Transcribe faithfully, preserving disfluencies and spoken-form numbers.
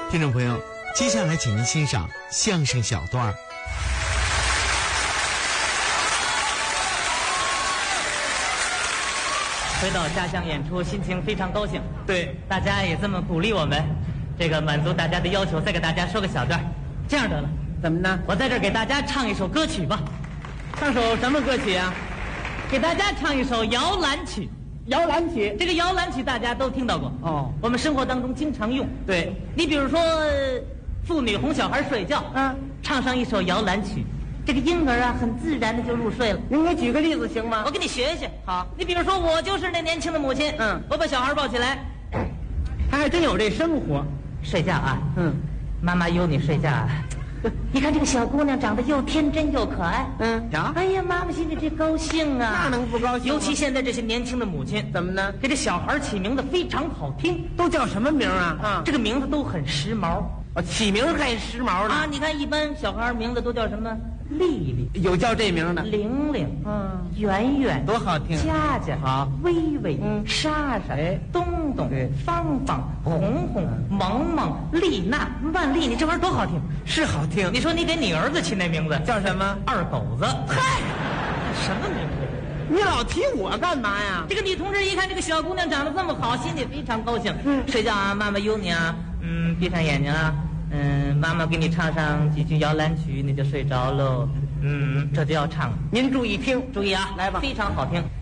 听众朋友，接下来请您欣赏相声小段儿。 回到家乡演出，心情非常高兴。 对， 大家也这么鼓励我们，这个满足大家的要求，再给大家说个小段。这样得了， 怎么呢？ 我在这儿给大家唱一首歌曲吧。 唱首什么歌曲啊？ 给大家唱一首摇篮曲。 摇篮曲。 这个摇篮曲大家都听到过哦， 我们生活当中经常用。 对， 你比如说，妇女哄小孩睡觉， 嗯， 唱上一首摇篮曲，这个婴儿啊，很自然的就入睡了。 您给举个例子行吗？ 我给你学学。 好， 你比如说，我就是那年轻的母亲， 嗯， 我把小孩抱起来， 他还真有这生活。 睡觉啊， 嗯， 妈妈悠你睡觉啊。你看这个小姑娘长得又天真又可爱， 嗯，呀， 哎呀，妈妈心里这高兴啊！ 那能不高兴吗？ 尤其现在这些年轻的母亲， 怎么呢？ 给这小孩起名字非常好听， 都叫什么名啊？啊， 这个名字都很时髦。 哦，起名还时髦的啊！你看，一般小孩名字都叫什么？丽丽， 有叫这名的， 玲玲， 嗯， 圆圆， 多好听。 佳佳， 好， 微微， 嗯， 莎莎， 哎， 东东， 对， 芳芳，红红，萌萌，丽娜，万丽，你这玩意儿多好听， 是好听。 你说你给你儿子起那名字叫什么？ 二狗子。 嗨， 什么名字？ 你老提我干嘛呀？ 这个女同志一看这个小姑娘长得这么好，心里非常高兴。 嗯， 睡觉啊，妈妈悠你啊，嗯，闭上眼睛啊。嗯，妈妈给你唱上几句摇篮曲，你就睡着喽。嗯，这就要唱。 您注意听， 注意啊， 来吧， 非常好听。